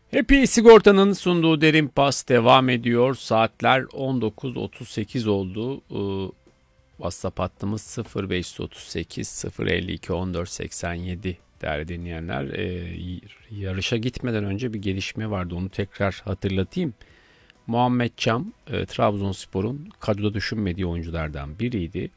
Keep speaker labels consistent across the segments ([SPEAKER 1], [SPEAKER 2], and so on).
[SPEAKER 1] Happy Sigorta'nın sunduğu Derin Pas devam ediyor. Saatler 19.38 oldu. WhatsApp hattımız 0538 052 1487 değerli dinleyenler. Yarışa gitmeden önce bir gelişme vardı. Onu tekrar hatırlatayım. Muhammed Çam, Trabzonspor'un kadroda düşünmediği oyunculardan biriydi.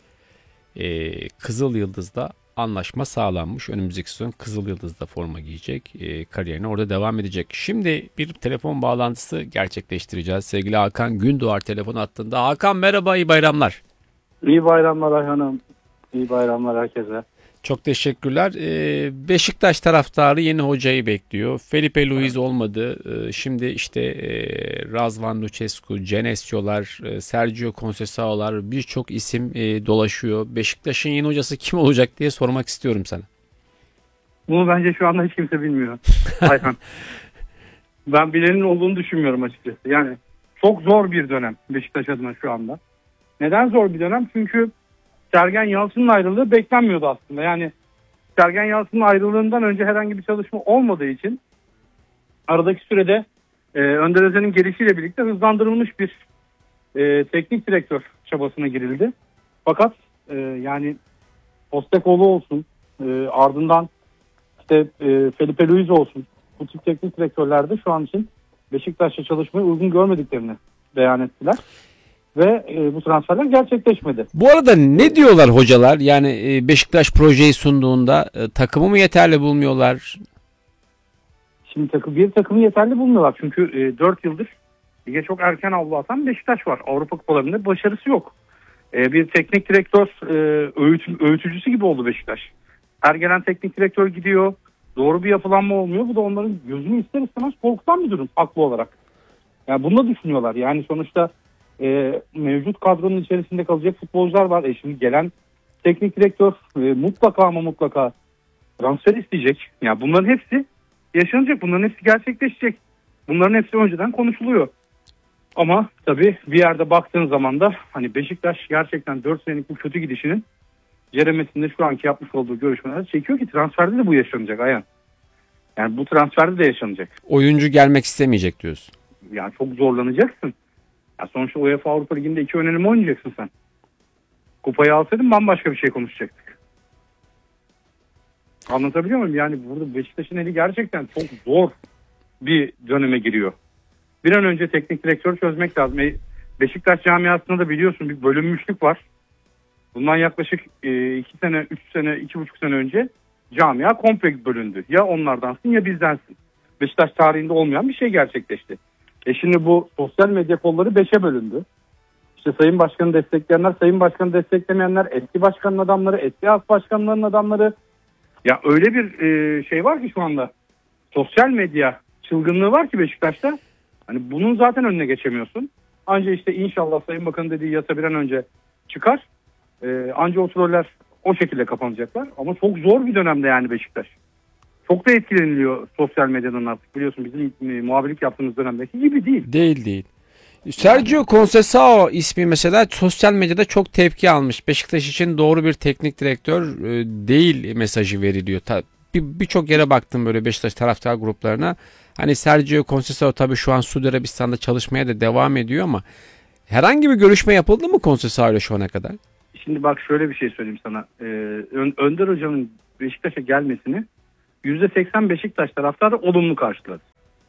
[SPEAKER 1] Kızıl Yıldız'da anlaşma sağlanmış. Önümüzdeki sezon Kızıl Yıldız'da forma giyecek. Kariyerine orada devam edecek. Şimdi bir telefon bağlantısı gerçekleştireceğiz. Sevgili Hakan Gündoğar telefon hattında. Hakan merhaba, iyi bayramlar.
[SPEAKER 2] İyi bayramlar Ayhan'ım. İyi bayramlar herkese.
[SPEAKER 1] Çok teşekkürler. Beşiktaş taraftarı yeni hocayı bekliyor. Felipe Luis olmadı. Şimdi işte Razvan Lucescu, Genesio'lar, Sergio Conceição'lar birçok isim dolaşıyor. Beşiktaş'ın yeni hocası kim olacak diye sormak istiyorum sana.
[SPEAKER 2] Bunu bence şu anda hiç kimse bilmiyor Ayhan. Ben bilenin olduğunu düşünmüyorum açıkçası. Yani çok zor bir dönem Beşiktaş adına şu anda. Neden zor bir dönem? Çünkü Sergen Yalçın'ın ayrılığı beklenmiyordu aslında. Yani Sergen Yalçın'ın ayrılığından önce herhangi bir çalışma olmadığı için aradaki sürede Önder Özen'in gelişiyle birlikte hızlandırılmış bir teknik direktör çabasına girildi. Fakat yani Postecoğlu olsun, ardından işte Felipe Luis olsun, bu tip teknik direktörler de şu an için Beşiktaş'ta çalışmayı uygun görmediklerini beyan ettiler. Ve bu transferler gerçekleşmedi.
[SPEAKER 1] Bu arada ne diyorlar hocalar? Yani Beşiktaş projeyi sunduğunda takımı mı yeterli bulmuyorlar?
[SPEAKER 2] Şimdi takımı yeterli bulmuyorlar. Çünkü 4 yıldır lige çok erken avlu atan Beşiktaş var. Avrupa kupalarında başarısı yok. Bir teknik direktör öğütücüsü gibi oldu Beşiktaş. Her gelen teknik direktör gidiyor. Doğru bir yapılanma olmuyor. Bu da onların gözünü ister istemez korkutan bir durum haklı olarak. Yani bunu da düşünüyorlar. Yani sonuçta mevcut kadronun içerisinde kalacak futbolcular var. Şimdi gelen teknik direktör mutlaka ama mutlaka transfer isteyecek. Yani bunların hepsi yaşanacak. Bunların hepsi gerçekleşecek. Bunların hepsi önceden konuşuluyor. Ama tabii bir yerde baktığın zaman da hani Beşiktaş gerçekten 4 senelik bu kötü gidişinin ceremesinde şu anki yapmış olduğu görüşmeler çekiyor ki transferde de bu yaşanacak Ayhan. Yani bu transferde de yaşanacak.
[SPEAKER 1] Oyuncu gelmek istemeyecek diyorsun.
[SPEAKER 2] Yani çok zorlanacaksın. Ya sonuçta UEFA Avrupa Ligi'nde 2 öneleme oynayacaksın sen. Kupayı alsaydın bambaşka bir şey konuşacaktık. Anlatabiliyor muyum? Yani burada Beşiktaş'ın eli gerçekten çok zor bir döneme giriyor. Bir an önce teknik direktör çözmek lazım. Beşiktaş camiasında da biliyorsun bir bölünmüşlük var. Bundan yaklaşık 2 sene, 3 sene, 2,5 sene önce camia komple bölündü. Ya onlardansın ya bizdensin. Beşiktaş tarihinde olmayan bir şey gerçekleşti. Şimdi bu sosyal medya kolları 5'e bölündü. İşte Sayın Başkan'ı destekleyenler, Sayın Başkan'ı desteklemeyenler, eski başkanın adamları, eski as başkanların adamları. Ya öyle bir şey var ki şu anda. Sosyal medya çılgınlığı var ki Beşiktaş'ta. Hani bunun zaten önüne geçemiyorsun. Anca işte inşallah Sayın Bakan'ın dediği yasa bir an önce çıkar. Anca o troller o şekilde kapanacaklar. Ama çok zor bir dönemde yani Beşiktaş. Çok da etkileniliyor sosyal medyadan artık. Biliyorsun bizim muhabirlik yaptığımız dönemdeki gibi değil.
[SPEAKER 1] Değil. Sergio Conceição ismi mesela sosyal medyada çok tepki almış. Beşiktaş için doğru bir teknik direktör değil mesajı veriliyor. Birçok yere baktım böyle Beşiktaş taraftar gruplarına. Hani Sergio Conceição tabii şu an Suudi Arabistan'da çalışmaya da devam ediyor ama herhangi bir görüşme yapıldı mı Conceição ile şu ana kadar?
[SPEAKER 2] Şimdi bak şöyle bir şey söyleyeyim sana. Önder Hoca'nın Beşiktaş'a gelmesini %80 Beşiktaş taraftarı olumlu karşıladı.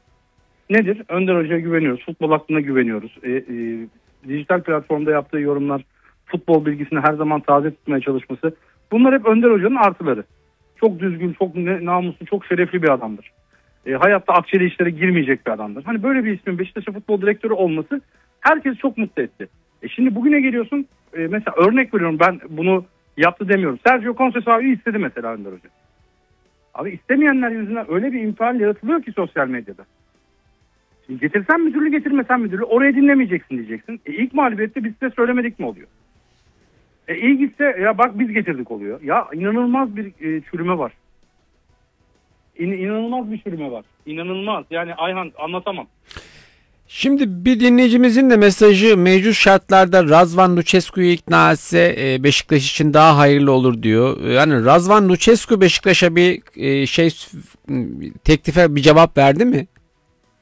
[SPEAKER 2] Nedir? Önder Hoca'ya güveniyoruz. Futbol aklına güveniyoruz. Dijital platformda yaptığı yorumlar, futbol bilgisini her zaman taze tutmaya çalışması. Bunlar hep Önder Hoca'nın artıları. Çok düzgün, çok namuslu, çok şerefli bir adamdır. Hayatta akçeli işlere girmeyecek bir adamdır. Hani böyle bir ismin Beşiktaş'a futbol direktörü olması herkes çok mutlu etti. Şimdi bugüne geliyorsun. Mesela örnek veriyorum, ben bunu yaptı demiyorum. Sergio Conceição'yu istedi mesela Önder Hoca. Abi istemeyenler yüzünden öyle bir infial yaratılıyor ki sosyal medyada. Şimdi getirsen müdürlüğü, getirmesen müdürlüğü, oraya dinlemeyeceksin diyeceksin. İlk mağlubiyette biz size söylemedik mi oluyor? İyi gitse ya bak biz getirdik oluyor. Ya inanılmaz bir çürüme var. İnanılmaz bir çürüme var. İnanılmaz. Yani Ayhan anlatamam.
[SPEAKER 1] Şimdi bir dinleyicimizin de mesajı mevcut şartlarda Razvan Lucescu'yu ikna etse Beşiktaş için daha hayırlı olur diyor. Yani Razvan Lucescu Beşiktaş'a bir teklife bir cevap verdi mi?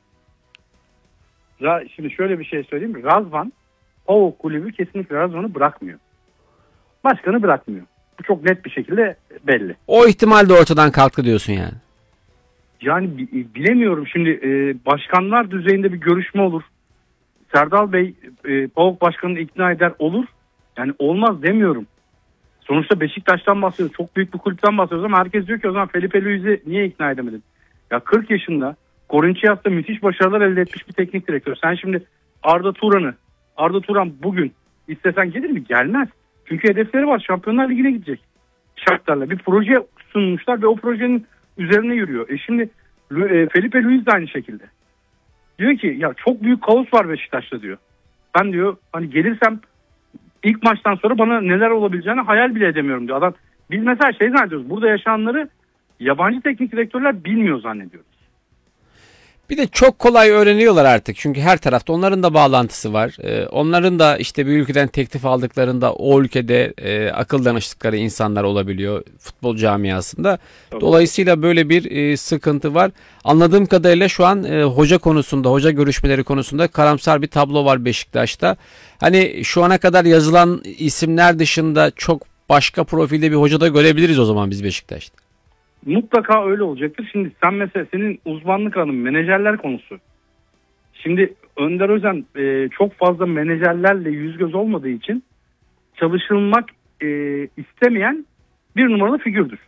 [SPEAKER 2] Şimdi şöyle bir şey söyleyeyim. Razvan PAOK kulübü kesinlikle Razvan'ı bırakmıyor. Başkanı bırakmıyor. Bu çok net bir şekilde belli.
[SPEAKER 1] O ihtimal de ortadan kalktı diyorsun yani.
[SPEAKER 2] Yani bilemiyorum. Şimdi başkanlar düzeyinde bir görüşme olur. Serdal Bey PAOK başkanını ikna eder, olur. Yani olmaz demiyorum. Sonuçta Beşiktaş'tan bahsediyoruz. Çok büyük bir kulüpten bahsediyoruz ama herkes diyor ki o zaman Felipe Luiz'i niye ikna edemedin? Ya 40 yaşında Corinthians'ta müthiş başarılar elde etmiş bir teknik direktör. Sen şimdi Arda Turan bugün istesen gelir mi? Gelmez. Çünkü hedefleri var. Şampiyonlar Ligi'ne gidecek. Shakhtar'la bir proje sunmuşlar ve o projenin üzerine yürüyor. Şimdi Felipe Luiz de aynı şekilde. Diyor ki ya çok büyük kaos var Beşiktaş'ta diyor. Ben diyor hani gelirsem ilk maçtan sonra bana neler olabileceğini hayal bile edemiyorum diyor. Adam, biz mesela zannediyoruz. Burada yaşananları yabancı teknik direktörler bilmiyor zannediyoruz.
[SPEAKER 1] Bir de çok kolay öğreniyorlar artık. Çünkü her tarafta onların da bağlantısı var. Onların da işte bir ülkeden teklif aldıklarında o ülkede akıl danıştıkları insanlar olabiliyor futbol camiasında.
[SPEAKER 2] Tabii.
[SPEAKER 1] Dolayısıyla böyle bir sıkıntı var. Anladığım kadarıyla şu an hoca görüşmeleri konusunda karamsar bir tablo var Beşiktaş'ta. Hani şu ana kadar yazılan isimler dışında çok başka profilde bir hoca da görebiliriz o zaman biz Beşiktaş'ta.
[SPEAKER 2] Mutlaka öyle olacaktır. Şimdi sen mesela senin uzmanlık alanın menajerler konusu. Şimdi Önder Özen çok fazla menajerlerle yüz göz olmadığı için çalışılmak istemeyen bir numaralı figürdür.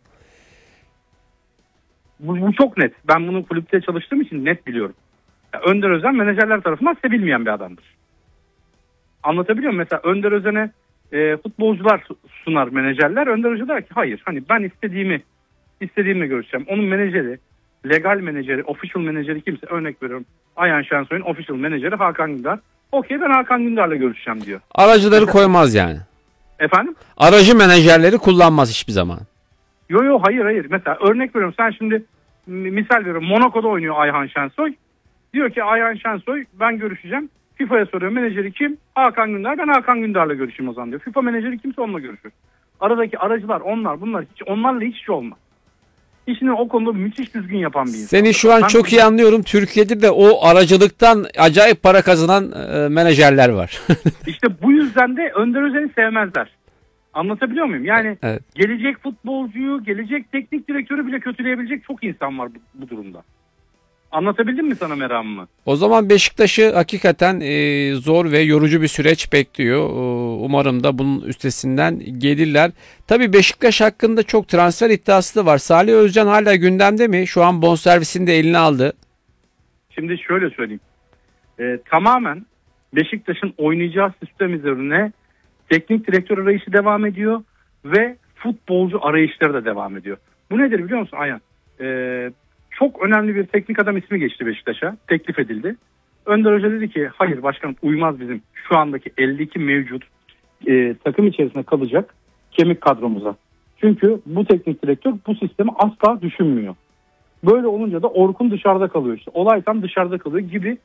[SPEAKER 2] Bu çok net. Ben bunu kulüpte çalıştığım için net biliyorum. Yani Önder Özen menajerler tarafından sevilmeyen bir adamdır. Anlatabiliyor muyum? Mesela Önder Özen'e futbolcular sunar menajerler. Önder Hoca der ki hayır, hani ben istediğimle görüşeceğim. Onun menajeri, legal menajeri, official menajeri kimse, örnek veriyorum. Ayhan Şensoy'un official menajeri Hakan Gündar. Okey, ben Hakan Gündar'la görüşeceğim diyor.
[SPEAKER 1] Aracıları koymaz yani.
[SPEAKER 2] Efendim?
[SPEAKER 1] Aracı menajerleri kullanmaz hiçbir zaman.
[SPEAKER 2] Yo hayır. Mesela örnek veriyorum, sen şimdi misal veriyorum, Monaco'da oynuyor Ayhan Şensoy. Diyor ki Ayhan Şensoy ben görüşeceğim. FIFA'ya soruyor, menajeri kim? Hakan Gündar. Ben Hakan Gündar'la görüşeyim o zaman diyor. FIFA menajeri kimse onunla görüşür. Aradaki aracılar bunlar onlarla hiç iş olmaz. İşini o konuda müthiş düzgün yapan bir insan.
[SPEAKER 1] Seni şu an çok iyi anlıyorum. Türkiye'de de o aracılıktan acayip para kazanan menajerler var.
[SPEAKER 2] İşte bu yüzden de Önder Özen'i sevmezler. Anlatabiliyor muyum? Yani
[SPEAKER 1] evet.
[SPEAKER 2] Gelecek futbolcuyu, gelecek teknik direktörü bile kötüleyebilecek çok insan var bu durumda. Anlatabildim mi sana meramımı?
[SPEAKER 1] O zaman Beşiktaş'ı hakikaten zor ve yorucu bir süreç bekliyor. Umarım da bunun üstesinden gelirler. Tabii Beşiktaş hakkında çok transfer iddiası da var. Salih Özcan hala gündemde mi? Şu an bonservisini de eline aldı.
[SPEAKER 2] Şimdi şöyle söyleyeyim. Tamamen Beşiktaş'ın oynayacağı sistem üzerine teknik direktör arayışı devam ediyor ve futbolcu arayışları da devam ediyor. Bu nedir biliyor musun Ayhan? Çok önemli bir teknik adam ismi geçti Beşiktaş'a. Teklif edildi. Önder Hoca dedi ki hayır başkanım, uymaz bizim şu andaki 52 mevcut takım içerisinde kalacak kemik kadromuza. Çünkü bu teknik direktör bu sistemi asla düşünmüyor. Böyle olunca da Orkun dışarıda kalıyor işte. Olay tam dışarıda kalıyor gibi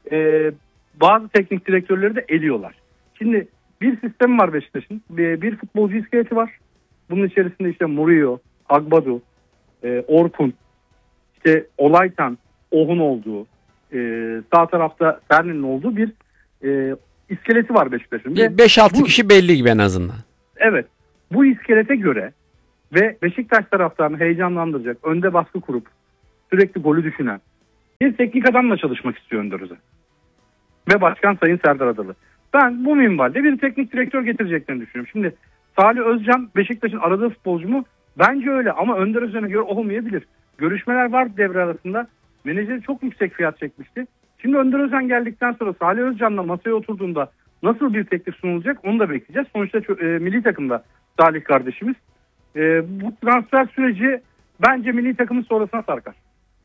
[SPEAKER 2] bazı teknik direktörleri de eliyorlar. Şimdi bir sistem var Beşiktaş'ın. Bir futbolcu iskeleti var. Bunun içerisinde işte Murillo, Agbadu, Orkun, İşte Olaytan, Ohun olduğu, sağ tarafta Sernin'in olduğu bir iskeleti var Beşiktaş'ın.
[SPEAKER 1] 5-6 kişi belli gibi en azından.
[SPEAKER 2] Evet. Bu iskelete göre ve Beşiktaş taraftarını heyecanlandıracak, önde baskı kurup sürekli golü düşünen bir teknik adamla çalışmak istiyor Önder Özen. Ve Başkan Sayın Serdar Adalı. Ben bu minvalde bir teknik direktör getireceklerini düşünüyorum. Şimdi Salih Özcan Beşiktaş'ın aradığı futbolcu mu? Bence öyle ama Önder Özen'e göre olmayabilir. Görüşmeler vardı devre arasında. Menajeri çok yüksek fiyat çekmişti. Şimdi Önder Özen geldikten sonra Salih Özcan'la masaya oturduğunda nasıl bir teklif sunulacak onu da bekleyeceğiz. Sonuçta milli takımda Salih kardeşimiz. Bu transfer süreci bence milli takımın sonrasına sarkar.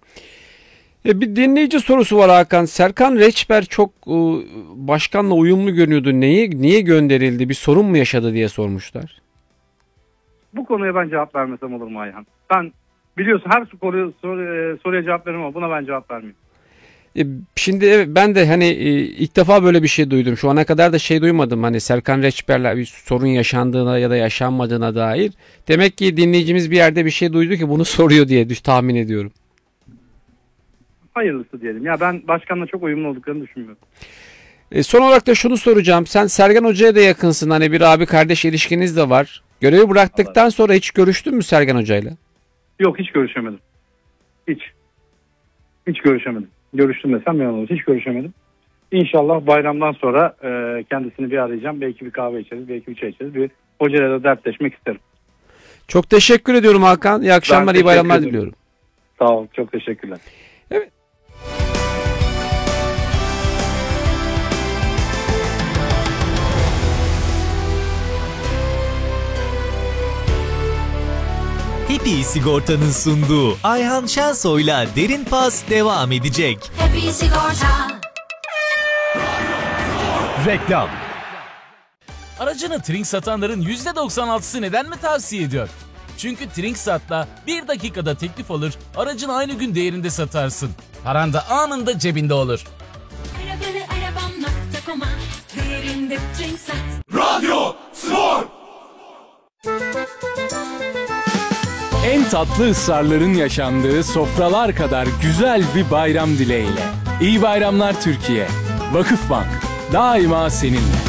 [SPEAKER 1] Bir dinleyici sorusu var Hakan. Serkan Reçber çok başkanla uyumlu görünüyordu. Niye gönderildi? Bir sorun mu yaşadı diye sormuşlar.
[SPEAKER 2] Bu konuya ben cevap vermesem olur mu Ayhan? Ben biliyorsun her soruya cevap veririm ama buna ben cevap vermeyeyim.
[SPEAKER 1] Şimdi ben de hani ilk defa böyle bir şey duydum. Şu ana kadar da şey duymadım. Hani Serkan Reçber'le bir sorun yaşandığına ya da yaşanmadığına dair. Demek ki dinleyicimiz bir yerde bir şey duydu ki bunu soruyor diye tahmin ediyorum.
[SPEAKER 2] Hayırlısı diyelim. Ya ben başkanla çok uyumlu olduklarını düşünmüyorum.
[SPEAKER 1] Son olarak da şunu soracağım. Sen Sergen Hoca'ya da yakınsın. Hani bir abi kardeş ilişkiniz de var. Görevi bıraktıktan sonra hiç görüştün mü Sergen Hoca'yla?
[SPEAKER 2] Yok, hiç görüşemedim. Hiç görüşemedim. Görüştüm desem yalan olur. Hiç görüşemedim. İnşallah bayramdan sonra kendisini bir arayacağım. Belki bir kahve içeriz, belki bir çay içeriz. Bir hocayla da dertleşmek isterim.
[SPEAKER 1] Çok teşekkür ediyorum Hakan. İyi akşamlar, iyi bayramlar diliyorum.
[SPEAKER 2] Sağ ol, çok teşekkürler.
[SPEAKER 1] Evet.
[SPEAKER 3] Happy Sigorta'nın sunduğu Ayhan Şensoy'la Derin Pas devam edecek.
[SPEAKER 4] Happy Sigorta.
[SPEAKER 5] Reklam.
[SPEAKER 6] Aracını Trink satanların %96'sı neden mi tavsiye ediyor? Çünkü Trinksat'la 1 dakikada teklif alır, aracını aynı gün değerinde satarsın. Paran da anında cebinde olur.
[SPEAKER 4] Arabanı arabam.com'a değerinde Trinksat.
[SPEAKER 5] Radyo Spor. En tatlı ısrarların yaşandığı sofralar kadar güzel bir bayram dileğiyle. İyi bayramlar Türkiye. Vakıfbank daima seninle.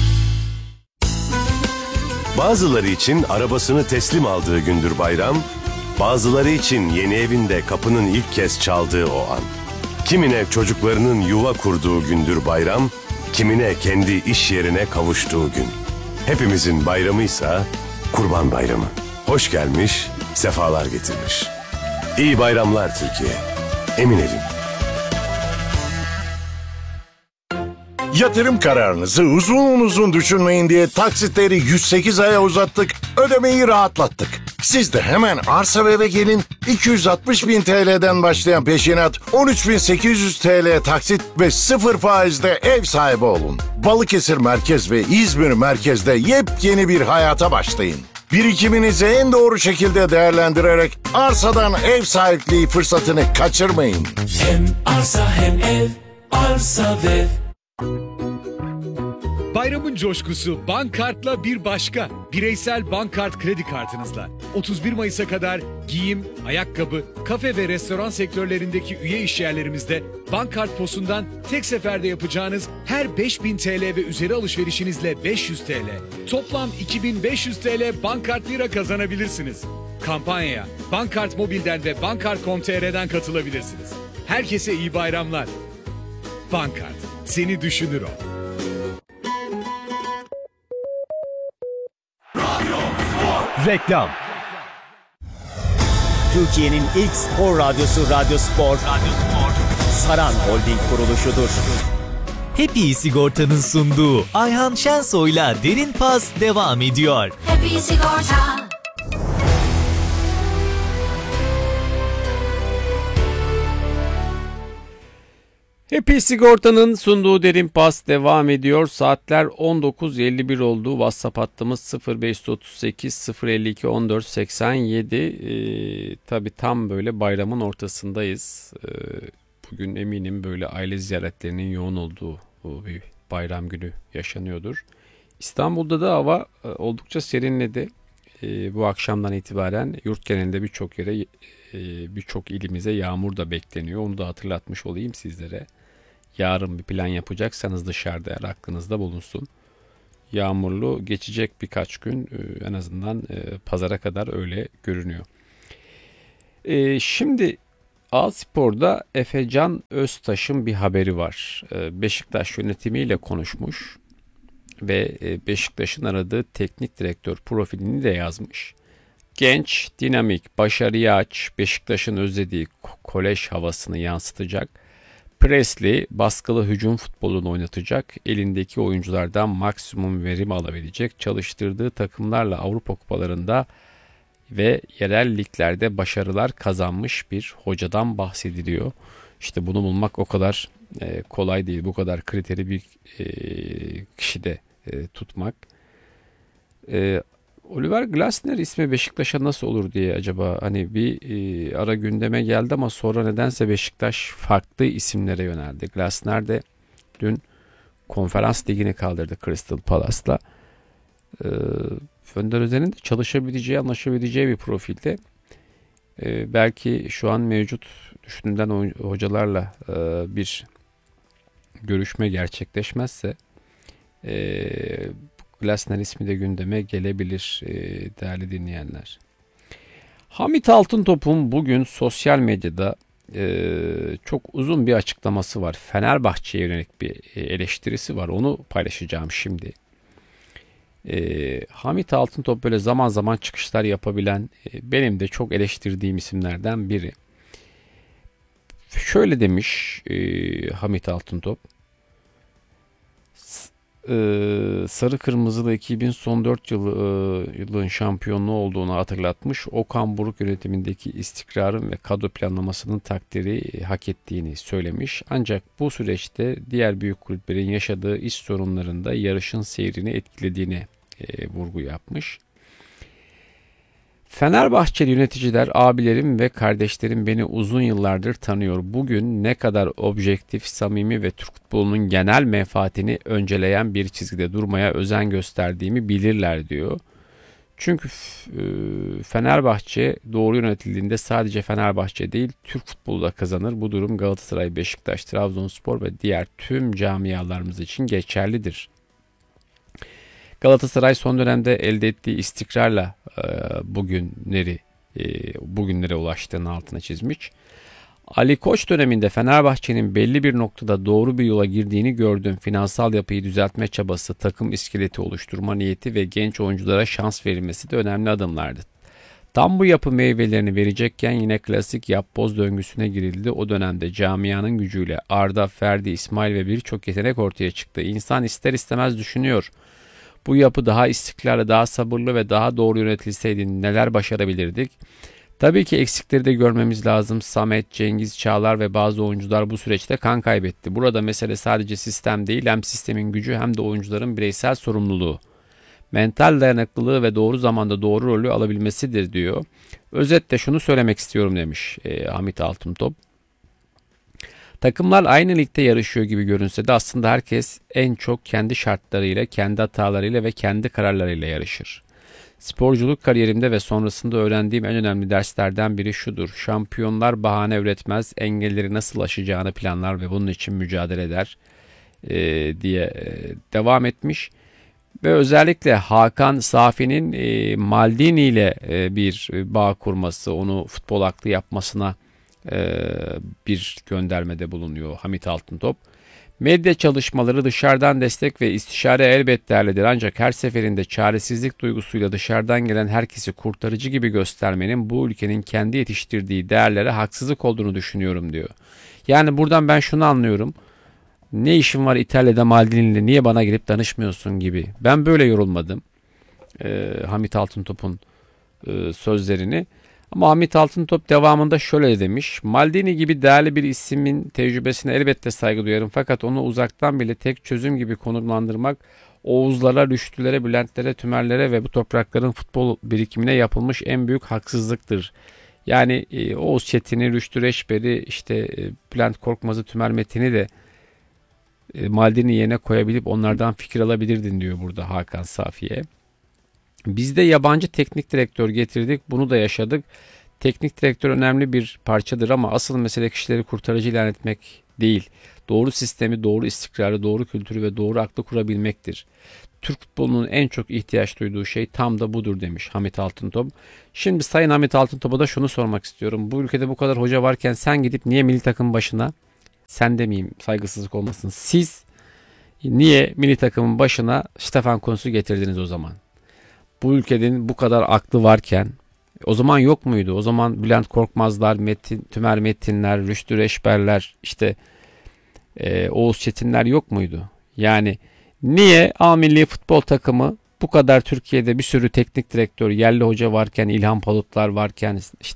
[SPEAKER 7] Bazıları için arabasını teslim aldığı gündür bayram, bazıları için yeni evinde kapının ilk kez çaldığı o an. Kimine çocuklarının yuva kurduğu gündür bayram, kimine kendi iş yerine kavuştuğu gün. Hepimizin bayramıysa Kurban Bayramı. Hoş gelmiş, sefalar getirmiş. İyi bayramlar Türkiye. Emin evim.
[SPEAKER 8] Yatırım kararınızı uzun düşünmeyin diye taksitleri 108 aya uzattık, ödemeyi rahatlattık. Siz de hemen arsa ve eve gelin, 260 bin TL'den başlayan peşinat, 13.800 TL taksit ve 0 faizde ev sahibi olun. Balıkesir Merkez ve İzmir Merkez'de yepyeni bir hayata başlayın. Birikiminizi en doğru şekilde değerlendirerek arsadan ev sahipliği fırsatını kaçırmayın.
[SPEAKER 3] Hem arsa hem ev, arsa ve
[SPEAKER 9] Bayramın coşkusu Bankkart'la bir başka. Bireysel Bankkart kredi kartınızla 31 Mayıs'a kadar giyim, ayakkabı, kafe ve restoran sektörlerindeki üye işyerlerimizde Bankkart POS'undan tek seferde yapacağınız her 5000 TL ve üzeri alışverişinizle 500 TL, toplam 2500 TL Bankkart lira kazanabilirsiniz. Kampanyaya Bankkart Mobil'den ve Bankkart.com.tr'den katılabilirsiniz. Herkese iyi bayramlar. Bankkart, seni düşünür o.
[SPEAKER 5] Reklam.
[SPEAKER 10] Türkiye'nin ilk spor radyosu Radyo Spor. Saran Holding kuruluşudur.
[SPEAKER 3] Happy Sigorta'nın sunduğu Ayhan Şensoy'la Derin Pas devam ediyor.
[SPEAKER 4] Happy Sigorta.
[SPEAKER 1] Happy Sigorta'nın sunduğu Derin Pas devam ediyor. Saatler 19.51 oldu. WhatsApp hattımız 0538 052 14 87. Tabii tam böyle bayramın ortasındayız. Bugün eminim böyle aile ziyaretlerinin yoğun olduğu bir bayram günü yaşanıyordur. İstanbul'da da hava oldukça serinledi. Bu akşamdan itibaren yurt genelinde birçok yere, birçok ilimize yağmur da bekleniyor. Onu da hatırlatmış olayım sizlere. Yarın bir plan yapacaksanız dışarıda eğer aklınızda bulunsun. Yağmurlu geçecek birkaç gün, en azından pazara kadar öyle görünüyor. Şimdi A-Spor'da Efecan Öztaş'ın bir haberi var. Beşiktaş yönetimiyle konuşmuş ve Beşiktaş'ın aradığı teknik direktör profilini de yazmış. Genç, dinamik, başarıya aç, Beşiktaş'ın özlediği kolej havasını yansıtacak. Presli, baskılı hücum futbolunu oynatacak, elindeki oyunculardan maksimum verim alabilecek, çalıştırdığı takımlarla Avrupa kupalarında ve yerel liglerde başarılar kazanmış bir hocadan bahsediliyor. İşte bunu bulmak o kadar kolay değil, bu kadar kriteri bir kişide tutmak. Oliver Glasner ismi Beşiktaş'a nasıl olur diye acaba hani bir ara gündeme geldi ama sonra nedense Beşiktaş farklı isimlere yöneldi. Glasner de dün konferans ligini kaldırdı Crystal Palace'la. Önder Özen'in de çalışabileceği, anlaşabileceği bir profilde. Belki şu an mevcut düşünülen hocalarla bir görüşme gerçekleşmezse Glasner ismi de gündeme gelebilir değerli dinleyenler. Hamit Altıntop'un bugün sosyal medyada çok uzun bir açıklaması var. Fenerbahçe'ye yönelik bir eleştirisi var. Onu paylaşacağım şimdi. Hamit Altıntop böyle zaman zaman çıkışlar yapabilen, benim de çok eleştirdiğim isimlerden biri. Şöyle demiş Hamit Altıntop. Sarı Kırmızılı 2000 son 4 yılın şampiyonluğu olduğunu hatırlatmış. Okan Buruk yönetimindeki istikrarın ve kadro planlamasının takdiri hak ettiğini söylemiş. Ancak bu süreçte diğer büyük kulüplerin yaşadığı iş sorunlarında yarışın seyrini etkilediğini vurgu yapmış. Fenerbahçeli yöneticiler, abilerim ve kardeşlerim beni uzun yıllardır tanıyor. Bugün ne kadar objektif, samimi ve Türk futbolunun genel menfaatini önceleyen bir çizgide durmaya özen gösterdiğimi bilirler diyor. Çünkü Fenerbahçe doğru yönetildiğinde sadece Fenerbahçe değil, Türk futbolu da kazanır. Bu durum Galatasaray, Beşiktaş, Trabzonspor ve diğer tüm camialarımız için geçerlidir. Galatasaray son dönemde elde ettiği istikrarla bugünlere ulaştığını altına çizmiş. Ali Koç döneminde Fenerbahçe'nin belli bir noktada doğru bir yola girdiğini gördüm. Finansal yapıyı düzeltme çabası, takım iskeleti oluşturma niyeti ve genç oyunculara şans verilmesi de önemli adımlardı. Tam bu yapı meyvelerini verecekken yine klasik yapboz döngüsüne girildi. O dönemde camianın gücüyle Arda, Ferdi, İsmail ve birçok yetenek ortaya çıktı. İnsan ister istemez düşünüyor. Bu yapı daha istikrarlı, daha sabırlı ve daha doğru yönetilseydi neler başarabilirdik? Tabii ki eksikleri de görmemiz lazım. Samet, Cengiz, Çağlar ve bazı oyuncular bu süreçte kan kaybetti. Burada mesele sadece sistem değil, hem sistemin gücü hem de oyuncuların bireysel sorumluluğu. Mental dayanıklılığı ve doğru zamanda doğru rolü alabilmesidir diyor. Özetle şunu söylemek istiyorum demiş Hamit Altıntop. Takımlar aynı ligde yarışıyor gibi görünse de aslında herkes en çok kendi şartlarıyla, kendi hatalarıyla ve kendi kararlarıyla yarışır. Sporculuk kariyerimde ve sonrasında öğrendiğim en önemli derslerden biri şudur. Şampiyonlar bahane üretmez, engelleri nasıl aşacağını planlar ve bunun için mücadele eder diye devam etmiş. Ve özellikle Hakan Safi'nin Maldini ile bir bağ kurması, onu futbol aklı yapmasına bir göndermede bulunuyor Hamit Altıntop. Medya çalışmaları, dışarıdan destek ve istişare elbette değerlidir, ancak her seferinde çaresizlik duygusuyla dışarıdan gelen herkesi kurtarıcı gibi göstermenin bu ülkenin kendi yetiştirdiği değerlere haksızlık olduğunu düşünüyorum diyor. Yani buradan ben şunu anlıyorum. Ne işin var İtalya'da Maldini'yle, niye bana gelip danışmıyorsun gibi. Ben böyle yorulmadım Hamit Altıntop'un sözlerini. Ama Hamit Altıntop devamında şöyle demiş. Maldini gibi değerli bir ismin tecrübesine elbette saygı duyarım. Fakat onu uzaktan bile tek çözüm gibi konumlandırmak Oğuzlara, Rüştülere, Bülent'lere, Tümer'lere ve bu toprakların futbol birikimine yapılmış en büyük haksızlıktır. Yani Oğuz Çetin'i, Rüştü Reçber'i, Bülent Korkmaz'ı, Tümer Metin'i de Maldini yerine koyabilip onlardan fikir alabilirdin diyor burada Hakan Safi'ye. Biz de yabancı teknik direktör getirdik. Bunu da yaşadık. Teknik direktör önemli bir parçadır ama asıl mesele kişileri kurtarıcı ilan etmek değil. Doğru sistemi, doğru istikrarı, doğru kültürü ve doğru aklı kurabilmektir. Türk futbolunun en çok ihtiyaç duyduğu şey tam da budur demiş Hamit Altıntop. Şimdi Sayın Hamit Altıntop'a da şunu sormak istiyorum. Bu ülkede bu kadar hoca varken sen gidip niye milli takım başına, sen demeyeyim saygısızlık olmasın, siz niye milli takımın başına Stefan Kuntz'u getirdiniz o zaman? Bu ülkenin bu kadar aklı varken o zaman yok muydu? O zaman Bülent Korkmazlar, Tümer Metinler, Rüştü Reçberler, Oğuz Çetinler yok muydu? Yani niye A milli futbol takımı bu kadar Türkiye'de bir sürü teknik direktör, yerli hoca varken, İlhan Palutlar varken,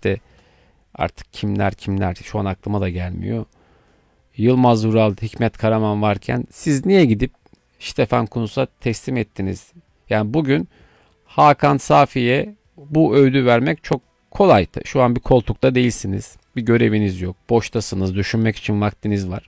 [SPEAKER 1] artık kimler şu an aklıma da gelmiyor. Yılmaz Vural, Hikmet Karaman varken siz niye gidip Stefan Kuntz'a teslim ettiniz? Yani bugün Hakan Safi'ye bu öğüdü vermek çok kolay. Şu an bir koltukta değilsiniz. Bir göreviniz yok. Boştasınız. Düşünmek için vaktiniz var.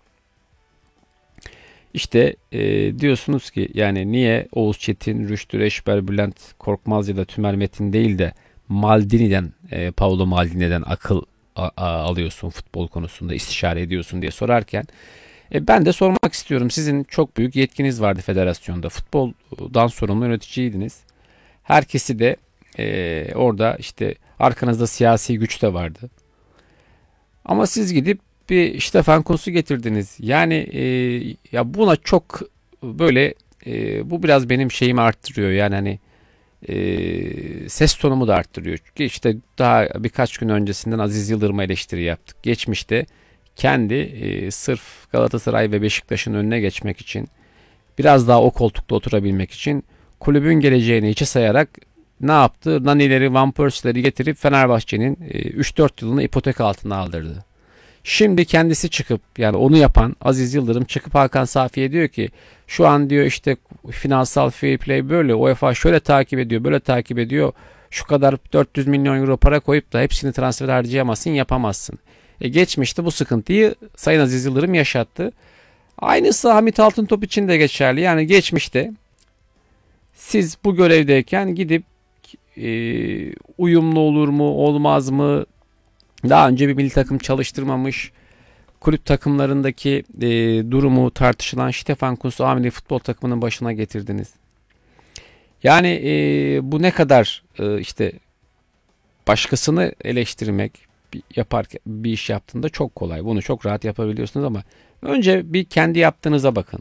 [SPEAKER 1] Diyorsunuz ki yani niye Oğuz Çetin, Rüştü Reçber, Bülent Korkmaz ya da Tümer Metin değil de Maldini'den, Paolo Maldini'den akıl alıyorsun futbol konusunda, istişare ediyorsun diye sorarken ben de sormak istiyorum. Sizin çok büyük yetkiniz vardı federasyonda. Futboldan sorumlu yöneticiydiniz. Herkesi de orada işte arkanızda siyasi güç de vardı. Ama siz gidip bir Stefan Kuntz'u getirdiniz. Yani ya buna çok böyle bu biraz benim şeyimi arttırıyor. Yani hani ses tonumu da arttırıyor. Çünkü işte daha birkaç gün öncesinden Aziz Yıldırım'a eleştiri yaptık. Geçmişte kendi sırf Galatasaray ve Beşiktaş'ın önüne geçmek için, biraz daha o koltukta oturabilmek için kulübün geleceğini hiçe sayarak ne yaptı? Nani'leri, Van Persie'leri getirip Fenerbahçe'nin 3-4 yılını ipotek altına aldırdı. Şimdi kendisi çıkıp, yani onu yapan Aziz Yıldırım çıkıp Hakan Safi'ye diyor ki şu an diyor işte finansal fair play böyle, UEFA şöyle takip ediyor, böyle takip ediyor. Şu kadar 400 milyon euro para koyup da hepsini transfer harcayamazsın, yapamazsın. Geçmişte bu sıkıntıyı Sayın Aziz Yıldırım yaşattı. Aynısı Hamit Altıntop için de geçerli. Yani geçmişte siz bu görevdeyken gidip uyumlu olur mu, olmaz mı? Daha önce bir milli takım çalıştırmamış, kulüp takımlarındaki durumu tartışılan Stefan Kuntz'u milli futbol takımının başına getirdiniz. Yani bu ne kadar işte başkasını eleştirmek, bir iş yaptığında çok kolay. Bunu çok rahat yapabiliyorsunuz ama önce bir kendi yaptığınıza bakın.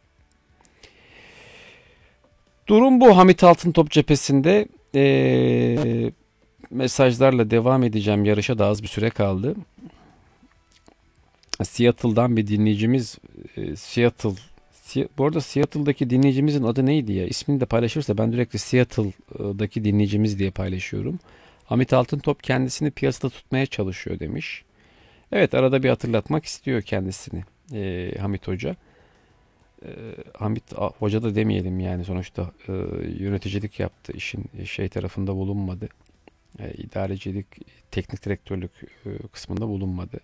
[SPEAKER 1] Durum bu Hamit Altıntop cephesinde. Mesajlarla devam edeceğim. Yarışa da az bir süre kaldı. Seattle'dan bir dinleyicimiz, bu arada Seattle'daki dinleyicimizin adı neydi ya? İsmini de paylaşırsa ben sürekli Seattle'daki dinleyicimiz diye paylaşıyorum. Hamit Altıntop kendisini piyasada tutmaya çalışıyor demiş. Evet, arada bir hatırlatmak istiyor kendisini Hamit Hoca. Hamit Hoca da demeyelim yani, sonuçta yöneticilik yaptı, işin şey tarafında bulunmadı. İdarecilik, teknik direktörlük kısmında bulunmadı.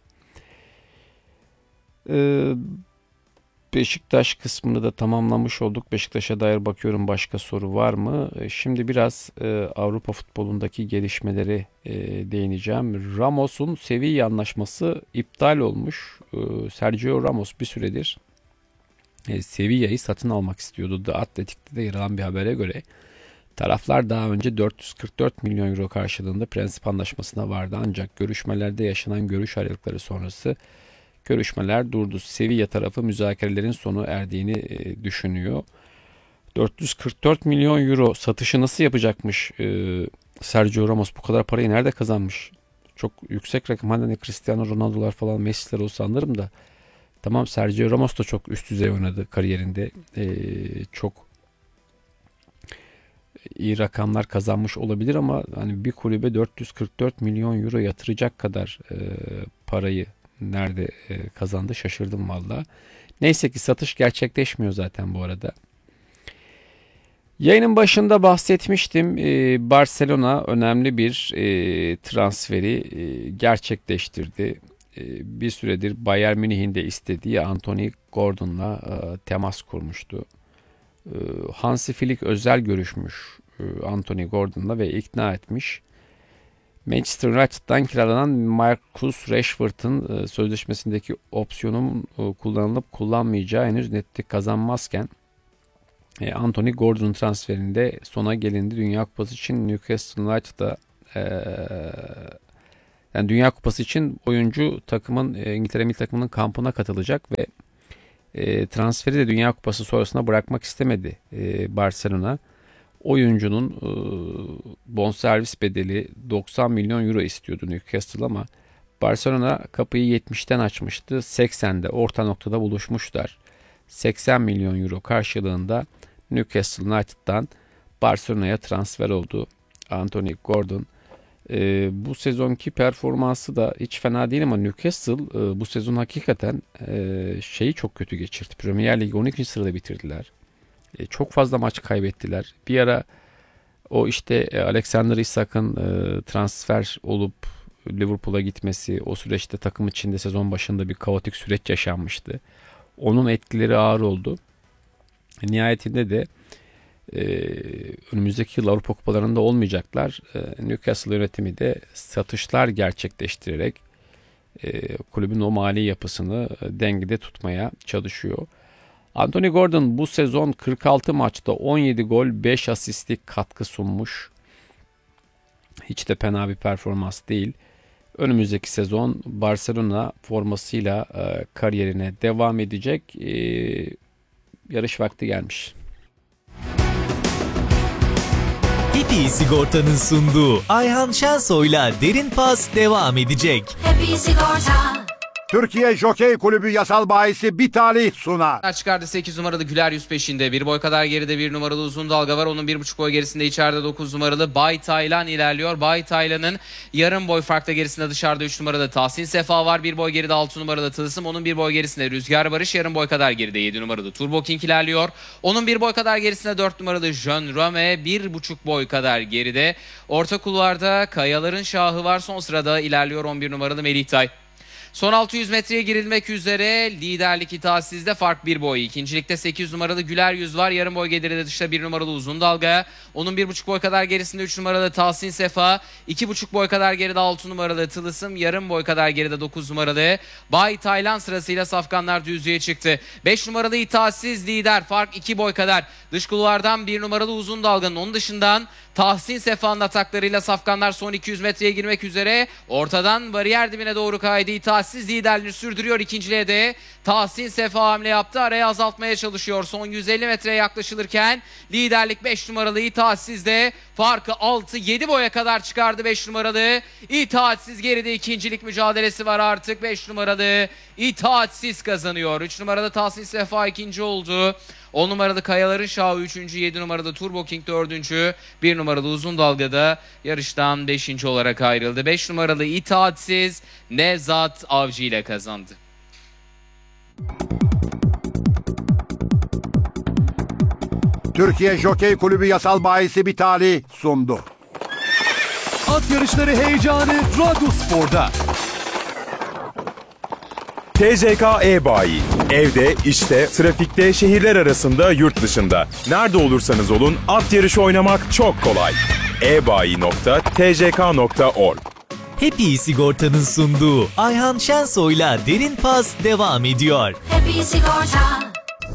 [SPEAKER 1] Beşiktaş kısmını da tamamlamış olduk. Beşiktaş'a dair bakıyorum başka soru var mı? Şimdi biraz Avrupa futbolundaki gelişmeleri değineceğim. Ramos'un Sevilla anlaşması iptal olmuş. Sergio Ramos bir süredir Sevilla'yı satın almak istiyordu. The Athletic'te de yer alan bir habere göre taraflar daha önce 444 milyon euro karşılığında prensip anlaşmasına vardı. Ancak görüşmelerde yaşanan görüş ayrılıkları sonrası görüşmeler durdu. Sevilla tarafı müzakerelerin sonu erdiğini düşünüyor. 444 milyon euro satışı nasıl yapacakmış Sergio Ramos? Bu kadar parayı nerede kazanmış? Çok yüksek rakam. Hani Cristiano Ronaldo'lar falan, Messi'ler olsa anlarım da. Tamam, Sergio Ramos da çok üst düzey oynadı kariyerinde. Çok iyi rakamlar kazanmış olabilir ama hani bir kulübe 444 milyon euro yatıracak kadar parayı nerede kazandı, şaşırdım valla. Neyse ki satış gerçekleşmiyor zaten bu arada. Yayının başında bahsetmiştim. Barcelona önemli bir transferi gerçekleştirdi. Bir süredir Bayern Münih'in de istediği Anthony Gordon'la temas kurmuştu. Hansi Flick özel görüşmüş Anthony Gordon'la ve ikna etmiş. Manchester United'dan kiralanan Marcus Rashford'ın sözleşmesindeki opsiyonun kullanılıp kullanmayacağı henüz netlik kazanmazken Anthony Gordon transferinde sona gelindi. Dünya Kupası için Newcastle United'da yani Dünya Kupası için oyuncu takımın İngiltere milli takımının kampına katılacak ve transferi de Dünya Kupası sonrasına bırakmak istemedi Barcelona. Oyuncunun bonservis bedeli 90 milyon euro istiyordu Newcastle ama Barcelona kapıyı 70'ten açmıştı. 80'de orta noktada buluşmuşlar. 80 milyon euro karşılığında Newcastle United'dan Barcelona'ya transfer oldu Anthony Gordon. Bu sezonki performansı da hiç fena değil ama Newcastle bu sezon hakikaten şeyi çok kötü geçirdi. Premier Ligi 12. sırada bitirdiler. Çok fazla maç kaybettiler. Bir ara o işte Alexander Isak'ın transfer olup Liverpool'a gitmesi, o süreçte takım içinde sezon başında bir kaotik süreç yaşanmıştı. Onun etkileri ağır oldu. Nihayetinde de önümüzdeki yıl Avrupa Kupalarında olmayacaklar. Newcastle yönetimi de satışlar gerçekleştirerek kulübün o mali yapısını dengede tutmaya çalışıyor. Anthony Gordon bu sezon 46 maçta 17 gol 5 asistlik katkı sunmuş. Hiç de fena bir performans değil. Önümüzdeki sezon Barcelona formasıyla kariyerine devam edecek. Yarış vakti gelmiş.
[SPEAKER 3] Happy Sigorta'nın sunduğu Ayhan Şensoy'la Derin Pas devam edecek.
[SPEAKER 4] Happy Sigorta.
[SPEAKER 11] Türkiye Jokey Kulübü yasal bahisi bir talih sunar.
[SPEAKER 12] Çıkardı 8 numaralı Güler Yüz peşinde. Bir boy kadar geride 1 numaralı Uzun Dalga var. Onun 1,5 boy gerisinde içeride 9 numaralı Bay Taylan ilerliyor. Bay Taylan'ın yarım boy farkla gerisinde dışarıda 3 numaralı Tahsin Sefa var. 1 boy geride 6 numaralı Tılsım. Onun 1 boy gerisinde Rüzgar Barış. Yarım boy kadar geride 7 numaralı Turbo King ilerliyor. Onun 1 boy kadar gerisinde 4 numaralı Jön Rome. 1,5 boy kadar geride. Orta kulvarda Kayaların Şahı var. Son sırada ilerliyor 11 numaralı Melih Tay. Son 600 metreye girilmek üzere liderlik itaatsizde fark 1 boy. İkincilikte 8 numaralı Güler Yüz var. Yarım boy geride dışta 1 numaralı Uzun Dalga. Onun 1,5 boy kadar gerisinde 3 numaralı Tahsin Sefa. 2,5 boy kadar geride 6 numaralı Tılısım. Yarım boy kadar geride 9 numaralı Bay Taylan sırasıyla safkanlar düzlüğe çıktı. 5 numaralı itaatsiz lider. Fark 2 boy kadar. Dış kulvardan 1 numaralı Uzun Dalga'nın onun dışından Tahsin Sefa'nın ataklarıyla safkanlar son 200 metreye girmek üzere. Ortadan bariyer dibine doğru kaydı. İtaatsiz liderliğini sürdürüyor. İkinciliğe de Tahsin Sefa hamle yaptı. Arayı azaltmaya çalışıyor. Son 150 metreye yaklaşılırken liderlik 5 numaralı İtaatsiz'de farkı 6-7 boya kadar çıkardı 5 numaralı. İtaatsiz geride ikincilik mücadelesi var artık. 5 numaralı İtaatsiz kazanıyor. 3 numaralı Tahsin Sefa ikinci oldu. 10 numaralı Kayaların Şahı 3. 7 numaralı Turbo King 4. 1 numaralı Uzun Dalga'da yarıştan 5. olarak ayrıldı. 5 numaralı İtaatsiz Nevzat Avcı ile kazandı.
[SPEAKER 11] Türkiye Jokey Kulübü yasal bahisi bir talih sundu.
[SPEAKER 9] At yarışları heyecanı Radyo Spor'da.
[SPEAKER 13] TCK E-Bayi. Evde, işte, trafikte, şehirler arasında, yurt dışında. Nerede olursanız olun at yarışı oynamak çok kolay. ebayi.tck.org.
[SPEAKER 3] Happy Sigorta'nın sunduğu Ayhan Şensoy'la Derin Pas devam ediyor.
[SPEAKER 4] Happy Sigorta.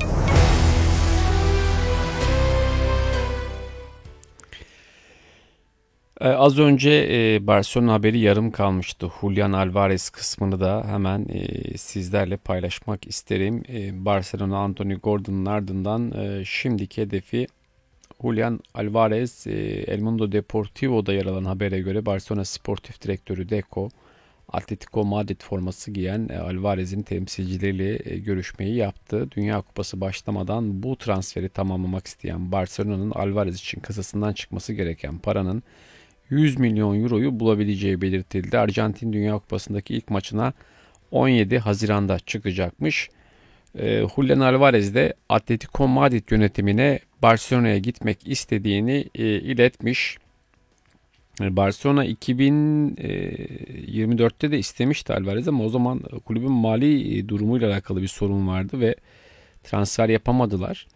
[SPEAKER 1] Az önce Barcelona haberi yarım kalmıştı. Julian Alvarez kısmını da hemen sizlerle paylaşmak isterim. Barcelona Anthony Gordon'un ardından şimdiki hedefi Julian Alvarez. El Mundo Deportivo'da yer alan habere göre Barcelona Sportif Direktörü Deco, Atletico Madrid forması giyen Alvarez'in temsilcileriyle görüşmeyi yaptı. Dünya Kupası başlamadan bu transferi tamamlamak isteyen Barcelona'nın Alvarez için kasasından çıkması gereken paranın 100 milyon euroyu bulabileceği belirtildi. Arjantin Dünya Kupası'ndaki ilk maçına 17 Haziran'da çıkacakmış. Julian Alvarez de Atletico Madrid yönetimine Barcelona'ya gitmek istediğini iletmiş. Barcelona 2024'te de istemişti Alvarez ama o zaman kulübün mali durumuyla alakalı bir sorun vardı ve transfer yapamadılar.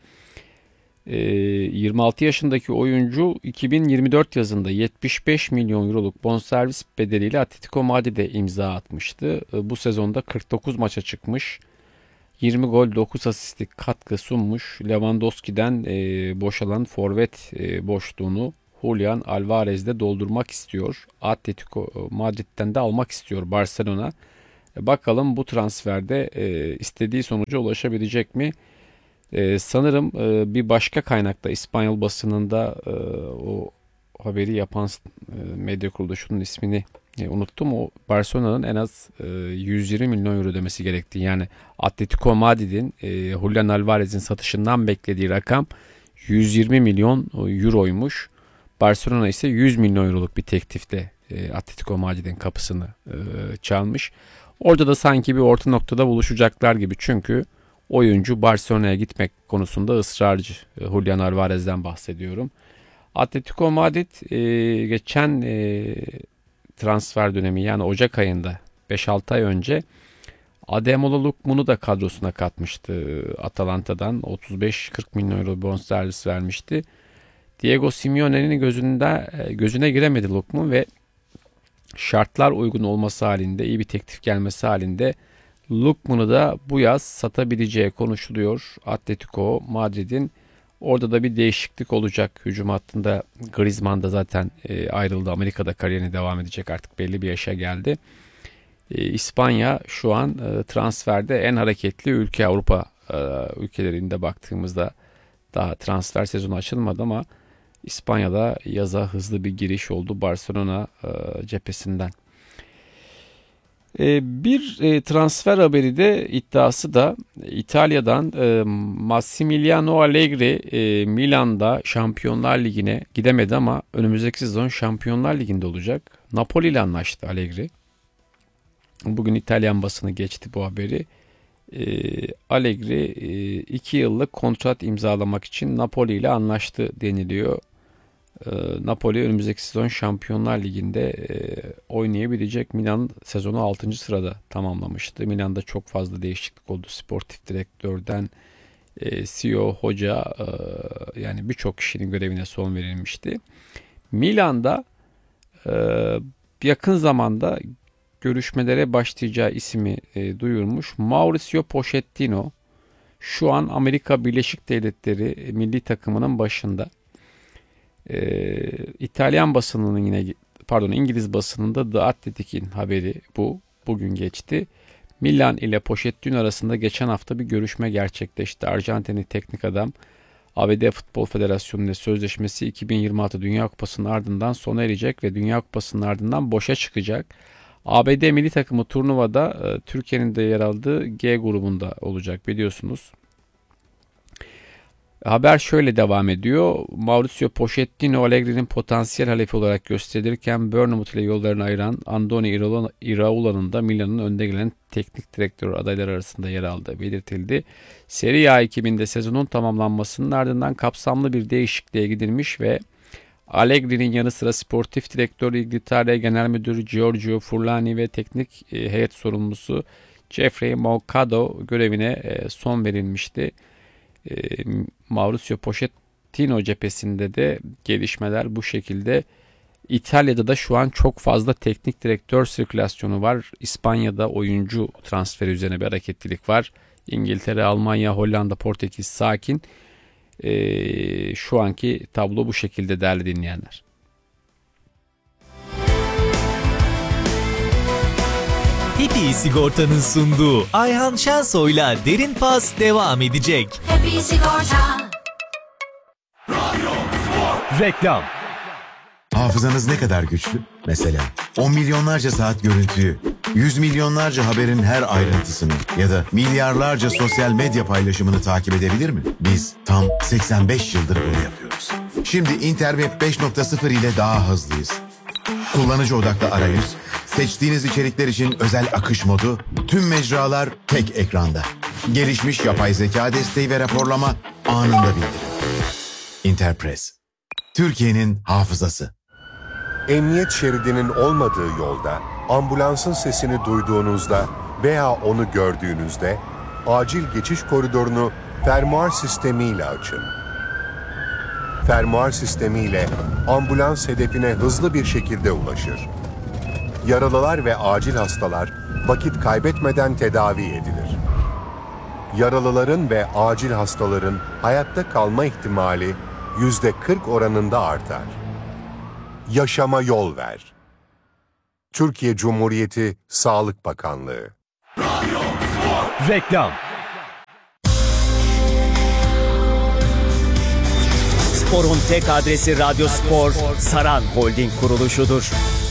[SPEAKER 1] 26 yaşındaki oyuncu 2024 yazında 75 milyon euroluk bonservis bedeliyle Atletico Madrid'e imza atmıştı. Bu sezonda 49 maça çıkmış. 20 gol 9 asistlik katkı sunmuş. Lewandowski'den boşalan forvet boşluğunu Julian Alvarez'de doldurmak istiyor. Atletico Madrid'den de almak istiyor Barcelona. Bakalım bu transferde istediği sonuca ulaşabilecek mi? Sanırım bir başka kaynakta İspanyol basınında o haberi yapan medya kuruluşunun ismini unuttum. O Barcelona'nın en az 120 milyon euro ödemesi gerektiği, yani Atletico Madrid'in Julian Alvarez'in satışından beklediği rakam 120 milyon euroymuş. Barcelona ise 100 milyon euroluk bir teklifle Atletico Madrid'in kapısını çalmış. Orada da sanki bir orta noktada buluşacaklar gibi, çünkü oyuncu Barcelona'ya gitmek konusunda ısrarcı. Julian Alvarez'den bahsediyorum. Atletico Madrid geçen transfer dönemi, yani Ocak ayında 5-6 ay önce Ademola Lookman'u da kadrosuna katmıştı Atalanta'dan. 35-40 milyon euro bonservis vermişti. Diego Simeone'nin gözüne giremedi Lookman ve şartlar uygun olması halinde, iyi bir teklif gelmesi halinde Lookman'ı da bu yaz satabileceği konuşuluyor. Atletico Madrid'in orada da bir değişiklik olacak. Hücum hattında Griezmann da zaten ayrıldı. Amerika'da kariyerine devam edecek, artık belli bir yaşa geldi. İspanya şu an transferde en hareketli ülke. Avrupa ülkelerinde baktığımızda daha transfer sezonu açılmadı ama İspanya'da yaza hızlı bir giriş oldu Barcelona cephesinden. Bir transfer haberi de iddiası da İtalya'dan Massimiliano Allegri Milan'da Şampiyonlar Ligi'ne gidemedi ama önümüzdeki sezon Şampiyonlar Ligi'nde olacak. Napoli ile anlaştı Allegri. Bugün İtalyan basını geçti bu haberi. Allegri 2 yıllık kontrat imzalamak için Napoli ile anlaştı deniliyor. Napoli önümüzdeki sezon Şampiyonlar Ligi'nde oynayabilecek. Milan sezonu 6. sırada tamamlamıştı. Milan'da çok fazla değişiklik oldu. Sportif direktörden CEO, hoca, yani birçok kişinin görevine son verilmişti. Milan'da yakın zamanda görüşmelere başlayacağı ismi duyurmuş. Mauricio Pochettino şu an Amerika Birleşik Devletleri milli takımının başında. İtalyan basınının İngiliz basınında The Athletic'in haberi bu. Bugün geçti. Milan ile Pochettino arasında geçen hafta bir görüşme gerçekleşti. Arjantinli teknik adam ABD Futbol Federasyonu ile sözleşmesi 2026 Dünya Kupası'nın ardından sona erecek ve Dünya Kupası'nın ardından boşa çıkacak. ABD milli takımı turnuvada Türkiye'nin de yer aldığı G grubunda olacak, biliyorsunuz. Haber şöyle devam ediyor. Mauricio Pochettino Allegri'nin potansiyel halefi olarak gösterilirken Bournemouth ile yollarını ayıran Andoni Iraola'nın da Milan'ın önde gelen teknik direktör adayları arasında yer aldığı belirtildi. Serie A ekibinde sezonun tamamlanmasının ardından kapsamlı bir değişikliğe gidilmiş ve Allegri'nin yanı sıra sportif direktör İngiltere Genel Müdürü Giorgio Furlani ve teknik heyet sorumlusu Jeffrey Moncado görevine son verilmişti. Mauricio Pochettino cephesinde de gelişmeler bu şekilde. İtalya'da da şu an çok fazla teknik direktör sirkülasyonu var. İspanya'da oyuncu transferi üzerine bir hareketlilik var. İngiltere, Almanya, Hollanda, Portekiz sakin. Şu anki tablo bu şekilde değerli dinleyenler.
[SPEAKER 3] Happy Sigorta'nın sunduğu Ayhan Şensoy'la Derin Pas devam edecek.
[SPEAKER 4] Happy Sigorta.
[SPEAKER 11] Reklam.
[SPEAKER 14] Hafızanız ne kadar güçlü? Mesela 10 milyonlarca saat görüntüyü, 100 milyonlarca haberin her ayrıntısını ya da milyarlarca sosyal medya paylaşımını takip edebilir mi? Biz tam 85 yıldır bunu yapıyoruz. Şimdi Interweb 5.0 ile daha hızlıyız. Kullanıcı odaklı arayüz, seçtiğiniz içerikler için özel akış modu, tüm mecralar tek ekranda. Gelişmiş yapay zeka desteği ve raporlama anında bildirim. Interpress, Türkiye'nin hafızası.
[SPEAKER 15] Emniyet şeridinin olmadığı yolda, ambulansın sesini duyduğunuzda veya onu gördüğünüzde acil geçiş koridorunu fermuar sistemiyle açın. Fermuar sistemiyle ambulans hedefine hızlı bir şekilde ulaşır. Yaralılar ve acil hastalar vakit kaybetmeden tedavi edilir. Yaralıların ve acil hastaların hayatta kalma ihtimali %40 oranında artar. Yaşama yol ver. Türkiye Cumhuriyeti Sağlık Bakanlığı.
[SPEAKER 11] Reklam.
[SPEAKER 10] Spor'un tek adresi Radyo Spor, Saran Holding kuruluşudur.